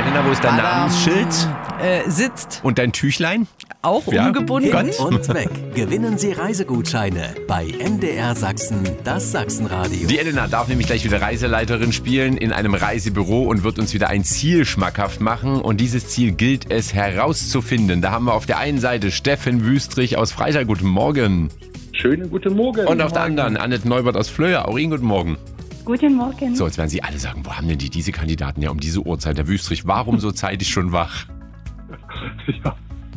Elena, wo ist dein Namensschild? Sitzt. Und dein Tüchlein? Auch umgebunden. Hin und weg. Gewinnen Sie Reisegutscheine bei MDR Sachsen, das Sachsenradio. Die Elena darf nämlich gleich wieder Reiseleiterin spielen in einem Reisebüro und wird uns wieder ein Ziel schmackhaft machen. Und dieses Ziel gilt es herauszufinden. Da haben wir auf der einen Seite Steffen Wüstrich aus Freital. Guten Morgen. Schönen guten Morgen. Und auf der anderen Annette Neubert aus Flöa. Auch Ihnen guten Morgen. Guten Morgen. So, jetzt werden Sie alle sagen, wo haben denn diese Kandidaten ja um diese Uhrzeit? Herr Wüstrich, warum so zeitig schon wach? Ja.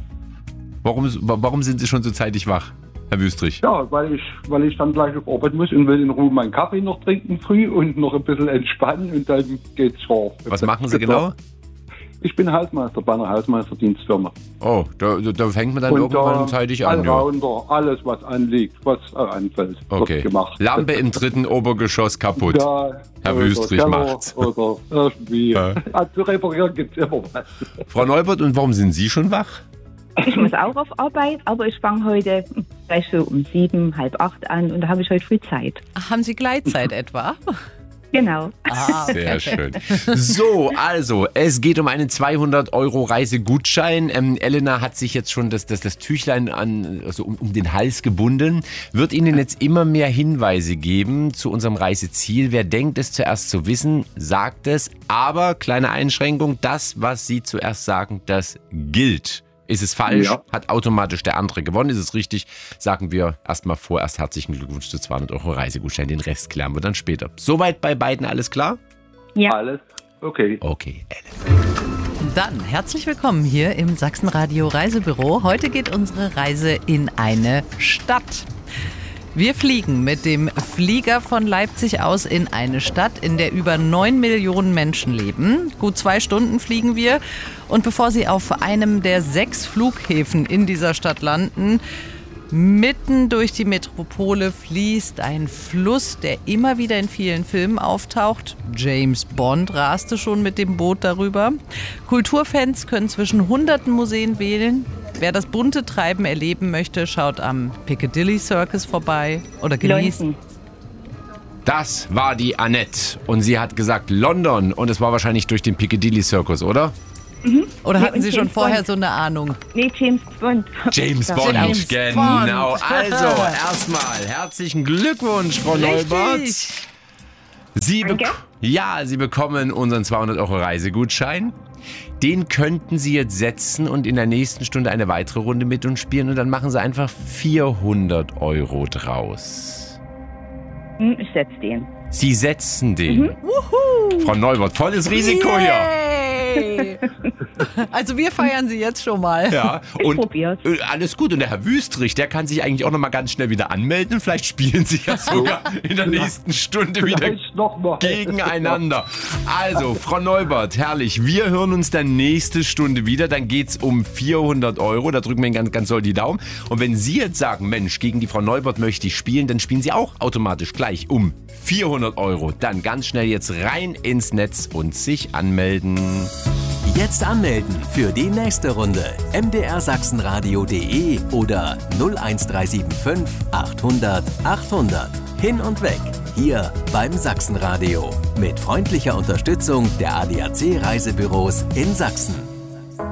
Warum sind Sie schon so zeitig wach, Herr Wüstrich? Ja, weil ich dann gleich auf Arbeit muss und will in Ruhe meinen Kaffee noch trinken früh und noch ein bisschen entspannen und dann geht's vor. Was machen Sie genau? Ich bin Hausmeister bei einer Hausmeisterdienstfirma. Oh, da fängt man dann und irgendwann zeitig an. Ja. Alles, was anliegt, was anfällt, Okay. wird gemacht. Lampe im 3. Obergeschoss kaputt. Ja, Herr Wüstrich Keller macht's. Oder irgendwie. Zu reparieren gibt's immer was. Frau Neubert, und warum sind Sie schon wach? Ich muss auch auf Arbeit, aber ich fange heute gleich so um 7, halb 8 an und da habe ich heute früh Zeit. Ach, haben Sie Gleitzeit etwa? Genau. Sehr schön. So, also, es geht um einen 200€ Reisegutschein. Elena hat sich jetzt schon das Tüchlein um den Hals gebunden. Wird Ihnen jetzt immer mehr Hinweise geben zu unserem Reiseziel. Wer denkt, es zuerst zu wissen, sagt es. Aber, kleine Einschränkung, das, was Sie zuerst sagen, das gilt. Ist es falsch, hat automatisch der andere gewonnen. Ist es richtig, sagen wir erstmal vorerst herzlichen Glückwunsch zu 200€ Reisegutschein. Den Rest klären wir dann später. Soweit bei beiden alles klar? Ja. Alles okay. Okay, Ellen. Dann herzlich willkommen hier im Sachsenradio Reisebüro. Heute geht unsere Reise in eine Stadt. Wir fliegen mit dem Flieger von Leipzig aus in eine Stadt, in der über 9 Millionen Menschen leben. Gut 2 Stunden fliegen wir. Und bevor Sie auf einem der 6 Flughäfen in dieser Stadt landen, mitten durch die Metropole fließt ein Fluss, der immer wieder in vielen Filmen auftaucht. James Bond raste schon mit dem Boot darüber. Kulturfans können zwischen hunderten Museen wählen. Wer das bunte Treiben erleben möchte, schaut am Piccadilly Circus vorbei oder genießt. London. Das war die Annette und sie hat gesagt London und es war wahrscheinlich durch den Piccadilly Circus, oder? Oder Ja, hatten Sie und schon James vorher Bond. so eine Ahnung? Nee, James Bond. James Bond, James genau. Bond. Also, erstmal herzlichen Glückwunsch, Frau Neubert. Sie bekommen unseren 200€ Reisegutschein. Den könnten Sie jetzt setzen und in der nächsten Stunde eine weitere Runde mit uns spielen und dann machen Sie einfach 400€ draus. Ich setze den. Sie setzen den. Frau Neubert, volles Risiko hier. Yay! Also wir feiern Sie jetzt schon mal. Ja, Ich und probier's. alles gut. Und der Herr Wüstrich, der kann sich eigentlich auch noch mal ganz schnell wieder anmelden. Vielleicht spielen Sie ja sogar in der nächsten Stunde wieder Vielleicht noch mal. gegeneinander. Also, Frau Neubert, herrlich. Wir hören uns dann nächste Stunde wieder. Dann geht's um 400€. Da drücken wir Ihnen ganz doll die Daumen. Und wenn Sie jetzt sagen, Mensch, gegen die Frau Neubert möchte ich spielen, dann spielen Sie auch automatisch gleich um 400€. Dann ganz schnell jetzt rein ins Netz und sich anmelden. Jetzt anmelden für die nächste Runde. mdrsachsenradio.de oder 01375 800 800. Hin und weg. Hier beim Sachsenradio. Mit freundlicher Unterstützung der ADAC Reisebüros in Sachsen.